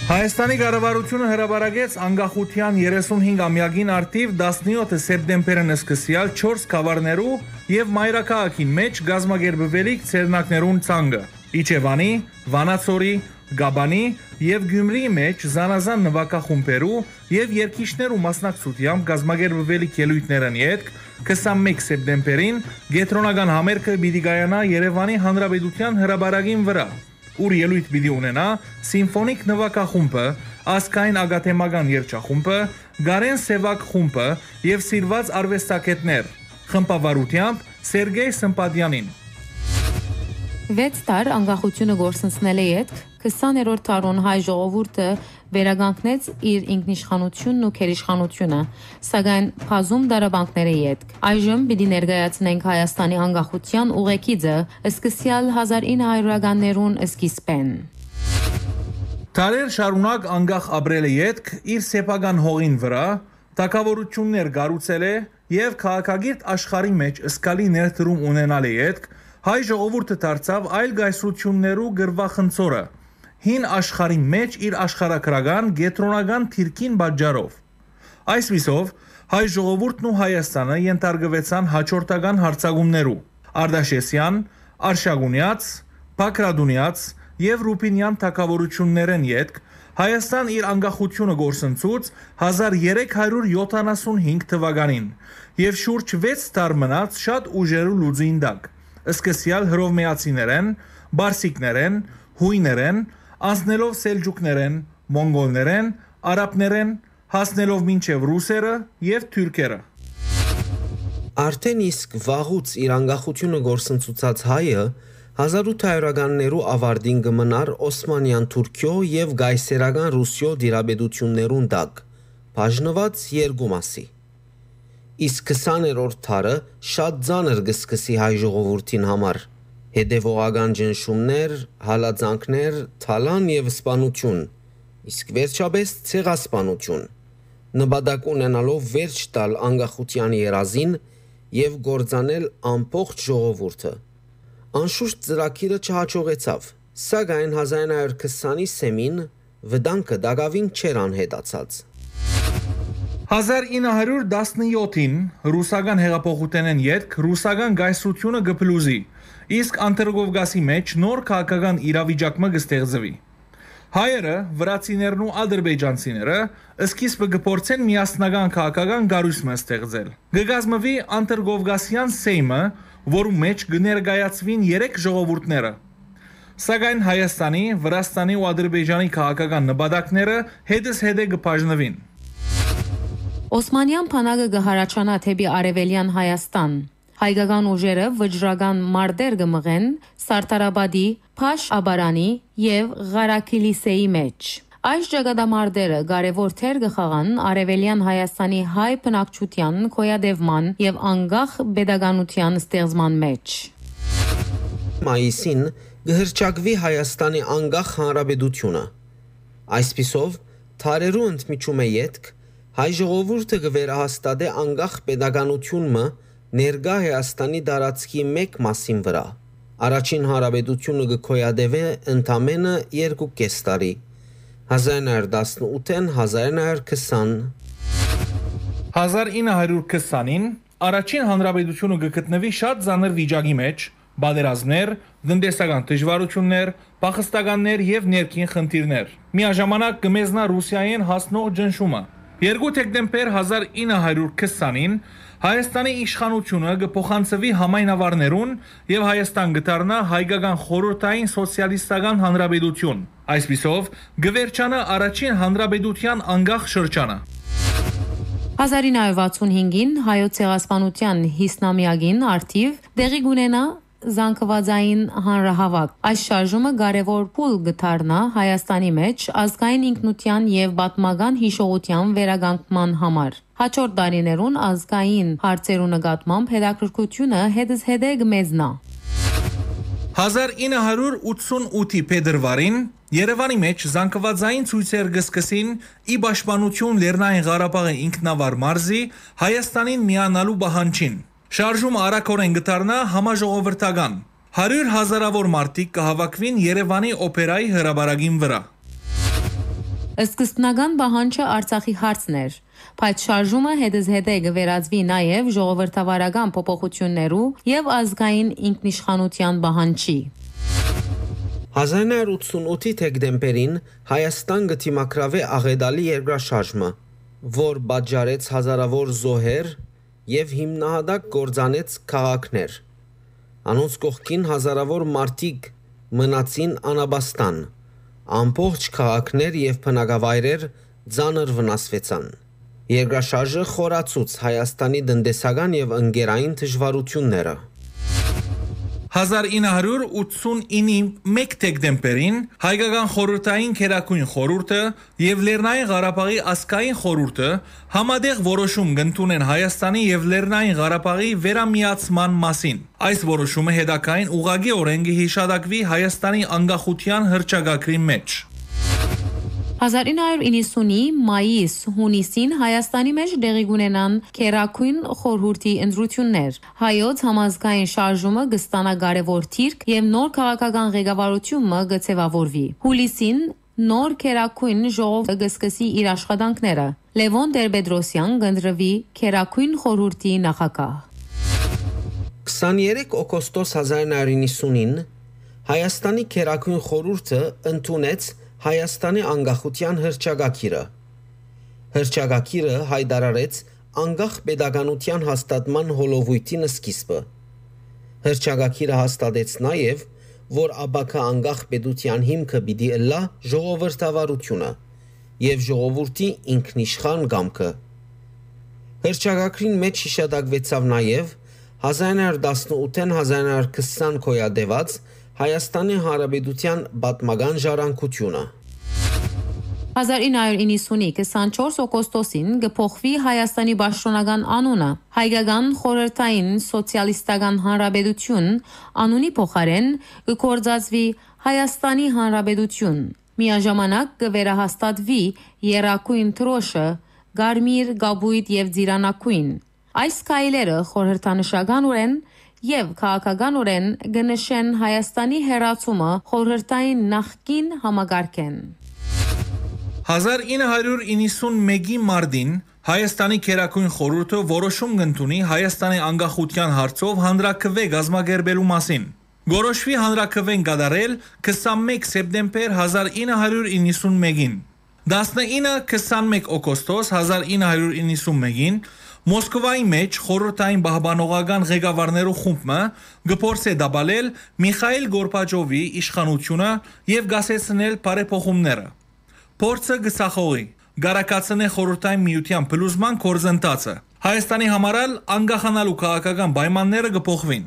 Հայաստանի կառավարությունը հրապարակեց անկախության 35-ամյակին արդիվ 17 սեպտեմբերն սկսյալ 4 գավառներու եւ մայրաքաղաքին մեջ գազմագերբվելիք ցերնակներուն ցանկը։ Իջևանի, Վանացորի, Գաբանի եւ Գյումրիի մեջ զանազան նվագախումբերու եւ երկիշներու մասնակցությամբ գազմագերբվելիք ելույթներն յետք 21 սեպտեմբերին գետրոնական համերգը պիտի կայանա Երևանի Հանրապետության հրապարակին վրա, ուր ելույթ պիտի ունենա սիմֆոնիկ նվագախումբը, ազգային ագաթեմական երգչախումբը, Գարեն Սևակ խումբը եւ սիրված արվեստագետներ, խմբավարությամբ Սերգեյ Սմպադյանին։ 6 տար անկախությունը գործընծնել է յետք 20-րդ տարուն հայ ժողովուրդը վերականգնեց իր ինքնիշխանությունն ու քերիշխանությունը, սակայն բազում դարաբանքների յետք։ Այժմ պիտի ներկայացնենք Հայաստանի անկախության ուղեկիցը սկսյալ 1900-ականներուն սկիզբեն։ Տարեր շարունակ անկախ ապրել է յետք իր սեփական հողին վրա, թագավորություններ կառուցել է եւ քաղաքագիրտ աշխարհի մեջ սկալի ներդրում ունենալ է յետք հայ ժողովուրդը դարձավ այլ գայսրություններու գրվախնձորը, հին աշխարհի մեջ իր աշխարհագրական գետրոնական թիրքին բաժարով։ Այսպիսով հայ ժողովուրդն ու Հայաստանը ենթարկվեցան հաջորդական հարձակումներու՝ Արտաշեսյան, Արշակունյաց, Բաքրադունյաց եւ Ռուպինյան թագավորություններն յետք Հայաստան իր անկախությունը գործընծուց 1375 թվականին եւ շուրջ 6 տար մնաց շատ ուժերու լուծին տակ, սկսյալ հրովմեացիներեն, բարսիկներեն, հույներեն, անցնելով սելջուկներեն, մոնգոլներեն, արաբներեն, հասնելով մինչև ռուսերը եւ թուրքերը։ Արդեն իսկ վաղուց իր անկախությունը գործընծուցած հայը 1800-ականներու ավարտին կմնար Օսմանյան Թուրքիո եւ գայսերական Ռուսիո դիրաբեդություններուն տակ, բաժնված երկու մասի։ Իսկ 20-րդ դարը շատ ծանր կսկսի հայ ժողովրդին համար, հետևողական ճնշումներ, հալածանքներ, թալան եւ սպանություն, իսկ վերջապես ցեղասպանություն, նպատակ ունենալով վերջ տալ անկախության երազին եւ գործանել ամբողջ ժողովուրդը։ Անշուշտ ծրագիրը չհաջողեցավ, սակայն 1920-ի սեմին վտանգը դակավին չէր անհետացած։ 1917-ին ռուսական հեղափոխութենեն յետք ռուսական գայսրությունը կփլուզի, իսկ Անտերգովկասի մեջ նոր քաղաքական իրավիճակը կստեղծվի։ Հայերը, վրացիներն ու ադրբեջանցիները սկիզբը կփորձեն միասնական քաղաքական կառույցը ստեղծել։ Կգազմվի Անտերգովկասյան սեյմը, որու մեջ կներկայացվին 3 ժողովուրդները։ Սակայն Հայաստանի, Վրաստանի ու Ադրբեջանի քաղաքական նպատակները հետզհետե կբաժնվին։ Օսմանյան բանակը կհարաճանա թեպի արևելյան Հայաստան։ Հայկական ուժերը վճռական մարտեր կմղեն Սարտարաբադի, Փաշ Աբարանի եւ Ղարաքիլիսեի մեջ։ Այս ճակատամարտերը կարևոր թեր կխաղան արևելյան Հայաստանի հայ բնակչության կոյադևման եւ անկախ պետականության ստեղծման մեջ։ Մայիսին կհրճակվի Հայաստանի անկախ հանրապետությունը։ Այսպիսով, թարերու ընդմիջում է յետք հայ ժողովուրդը կվերահաստատե անկախ պետականությունը ներկա Հայաստանի տարածքի մեկ մասին վրա։ Առաջին հանրապետությունը կգոյատևե ընդամենը 2.5 տարի, 1918-ին 1920։ 1920-ին առաջին հանրապետությունը կգտնվի շատ ծանր վիճակի մեջ, բادرազմներ, տնտեսական դժվարություններ, փախստականներ եւ ներքին խնդիրներ։ Միաժամանակ կմեզնա Ռուսիայեն հասնող ճնշումը։ 2 դեկտեմբեր 1920-ին Հայաստանի իշխանությունը կփոխանցվի համայնավարներուն եւ Հայաստան կդառնա հայկական խորհրդային սոցիալիստական հանրապետություն։ Այսպիսով կվերջանա առաջին հանրապետության անկախ շրջանը։ 1965-ին հայոց ցեղասպանության 50-ամյակին արդիվ տեղի կունենա զանգվածային հանրահավաք։ Այս շարժումը կարևոր փուլ կդառնա Հայաստանի մեջ ազգային ինքնության եւ պատմական հիշողության վերականգնման համար։ Հաջորդ տարիներուն ազգային հարցերու նկատմամբ հետաքրքրությունը հետզհետե կմեծնա։ 1988-ի փետրվարին Երևանի մեջ զանգվածային ցույցեր կսկսին ի պաշտպանություն Լեռնային Ղարաբաղի ինքնավար մարզի Հայաստանին միանալու պահանջին։ Շարժումը արագորեն կդառնա համաժողովրդական։ 100,000-ավոր մարդիկ կհավաքվին Երևանի օպերայի հրապարակին վրա։ Սկզբնական պահանջը Արցախի հարցն էր, բայց շարժումը հետզհետե կվերածվի նաև ժողովրդավարական փոփոխություններու եւ ազգային ինքնիշխանության պահանջի։ 1988-ի դեկտեմբերին Հայաստան գտիմակրավե աղետալի երկրաշարժը, որ բաժարեց հազարավոր զոհեր եւ հիմնահատակ գործանեց քաղաքներ։ Անոնց կողքին հազարավոր մարդիկ մնացին անաբաստան, ամբողջ քաղաքներ եւ բնակավայրեր ծանր վնասվեցան։ Երկրաշարժը խորացուց Հայաստանի տնտեսական եւ ընկերային դժվարությունները։ 1989-ի 1 դեկտեմբերին Հայկական խորհրդային քերակույն խորհուրդը եւ Լեռնային Ղարաբաղի ազգային խորհուրդը համատեղ որոշում կընդունեն Հայաստանի եւ Լեռնային Ղարաբաղի վերամիացման մասին։ Այս որոշումը հետագային ուղղակիորեն կհիշատակվի Հայաստանի անկախության հռչակագրի մեջ։ 1990-ի մայիս-հունիսին Հայաստանի մեջ տեղի կունենան քերակույն խորհրդի ընտրություններ։ Հայոց համազգային շարժումը կստանա կարևոր դիրք եւ նոր քաղաքական ղեկավարությունը կձևավորվի։ Հուլիսին նոր քերակույն ժողովը կսկսի իր աշխատանքները։ Լևոն Տեր-Պետրոսյան կընտրվի քերակույն խորհրդի նախագահ։ 23 օգոստոս 1990-ին Հայաստանի քերակույն խորհուրդը ընդունեց Հայաստանի անկախության հռչակագիրը։ Հռչակագիրը հայտարարեց անկախ պետականության հաստատման հոլովույթին սկիզբը։ Հռչակագիրը հաստատեց նաև, որ ԱԲԿ անկախ պետության հիմքը պիտի ըլլա ժողովրդավարությունը եւ ժողովրդի ինքնիշխան կամքը։ Հռչակագրին մեջ հիշատակվեցավ նաև 1918-ին 1920 կոյադեված Հայաստանի Հանրապետության պատմական ժառանգությունը։ 1990-ի 24 օգոստոսին կփոխվի Հայաստանի պաշտոնական անունը։ Հայկական խորհրդային սոցիալիստական հանրապետություն անունի փոխարեն կգործածվի Հայաստանի Հանրապետություն։ Միաժամանակ կվերահաստատվի երակույն թրոշը, գարմիր, գաբույտ եւ ծիրանակույն։ Այս քայլերը խորհրդանշականորեն եւ քաղաքականորեն կնշեն Հայաստանի հերացումը խորհրդային նախկին համագարկեն։ 1991-ի մարտին Հայաստանի քերակույն խորհուրդը որոշում կընդունի Հայաստանի անկախության հարցով հանրաքվե կազմակերպելու մասին։ Որոշվի հանրաքվեն կատարել 21 սեպտեմբեր 1991-ին։ 19-21 օգոստոս 1991-ին Մոսկվայի մեջ խորհրդային պահպանողական ղեկավարներու խումբը գործե դաբալել Միխայիլ Գորբաչովի իշխանությունը եւ գասեցնել բարեփոխումները։ Փորձը գսախողի, գարակացնե խորհրդային միության փլուզման կորզընթացը։ Հայաստանի համարալ անկախանալու քաղաքական պայմանները կփոխվին։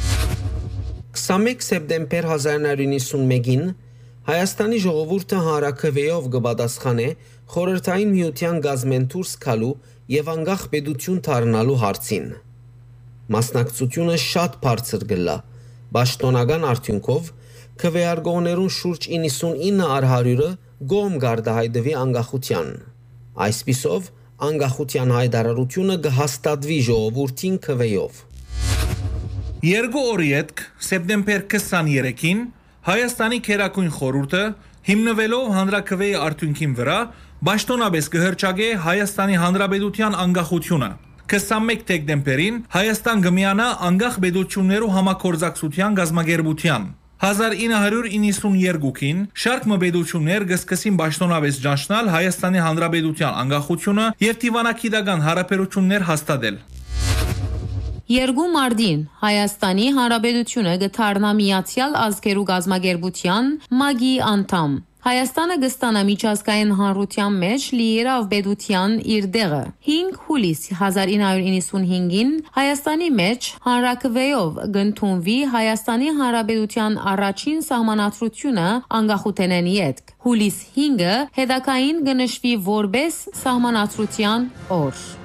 21 սեպտեմբեր 1991-ին Հայաստանի ժողովուրդը հանրաքվեով կպատասխանե խորհրդային միության գազմեն դուրս գալու եւ անկախ պետություն դառնալու հարցին։ Մասնակցությունը շատ բարձր գլա, պաշտոնական արդյունքով քվեարկողներուն շուրջ 99%-ը գոմ գարտահայտվի անկախության։ Այսպիսով անկախության հայտարարությունը կհաստատվի ժողովրդին քվեով։ 2 օրի հետ սեպտեմբեր 23-ին Հայաստանի քերակույն խորհուրդը հիմնվելով հանրաքվեի արդյունքին վրա Պաշտոնապես կհռչակե Հայաստանի Հանրապետության անկախությունը։ 21 դեկտեմբերին Հայաստան կմիանա անկախ պետություններու համագործակցության գազམ་ագերբության։ 1992-ին շարք մբեդություններ կսկսին պաշտոնապես ճանչնալ Հայաստանի Հանրապետության անկախությունը եւ դիվանագիտական հարաբերություններ հաստատել։ 2 մարտին Հայաստանի Հանրապետությունը կդառնա Միացյալ Ազգերու գազམ་ագերբության ՄԱԳ-ի անդամ։ Հայաստանը կստանա միջազգային հանրության մեջ լիիրավ պետության իր դեղը։ 5 հուլիս 1995-ին Հայաստանի մեջ հանրաքվեով կընդունվի Հայաստանի Հանրապետության առաջին սահմանադրությունը անկախութենեն ետք։ Հուլիս 5-ը հետագային կնշվի որպես սահմանադրության օր։